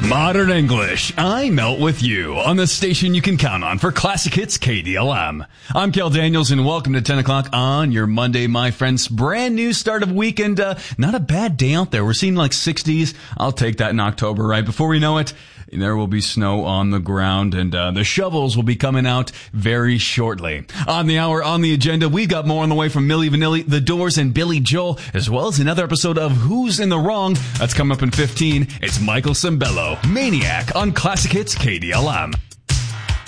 Modern English, I melt with you on the station you can count on for classic hits KDLM. I'm Kel Daniels and welcome to 10 o'clock on your Monday, my friends. Brand new start of week and not a bad day out there. We're seeing like 60s. I'll take that in October, right? Before we know it, there will be snow on the ground and the shovels will be coming out very shortly. On the hour, on the agenda, we've got more on the way from Milli Vanilli, The Doors, and Billy Joel, as well as another episode of Who's in the Wrong. That's coming up in 15. It's Michael Sembello, Maniac on Classic Hits KDLM.